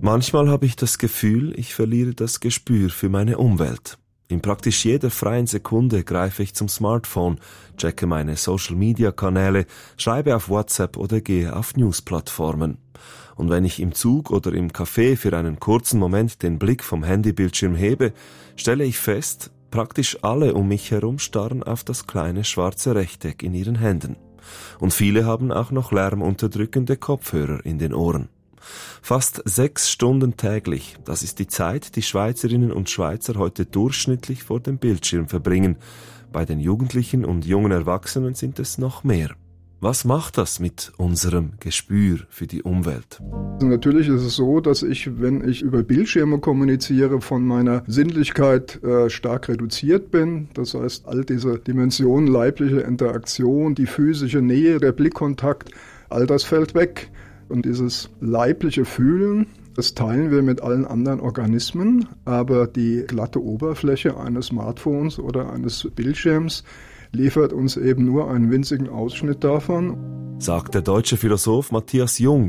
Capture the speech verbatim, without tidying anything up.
Manchmal habe ich das Gefühl, ich verliere das Gespür für meine Umwelt. In praktisch jeder freien Sekunde greife ich zum Smartphone, checke meine Social-Media-Kanäle, schreibe auf WhatsApp oder gehe auf News-Plattformen. Und wenn ich im Zug oder im Café für einen kurzen Moment den Blick vom Handybildschirm hebe, stelle ich fest, praktisch alle um mich herum starren auf das kleine schwarze Rechteck in ihren Händen. Und viele haben auch noch lärmunterdrückende Kopfhörer in den Ohren. Fast sechs Stunden täglich, das ist die Zeit, die Schweizerinnen und Schweizer heute durchschnittlich vor dem Bildschirm verbringen. Bei den Jugendlichen und jungen Erwachsenen sind es noch mehr. Was macht das mit unserem Gespür für die Umwelt? Also natürlich ist es so, dass ich, wenn ich über Bildschirme kommuniziere, von meiner Sinnlichkeit äh, stark reduziert bin. Das heißt, all diese Dimensionen, leibliche Interaktion, die physische Nähe, der Blickkontakt, all das fällt weg. Und dieses leibliche Fühlen, das teilen wir mit allen anderen Organismen, aber die glatte Oberfläche eines Smartphones oder eines Bildschirms liefert uns eben nur einen winzigen Ausschnitt davon. Sagt der deutsche Philosoph Matthias Jung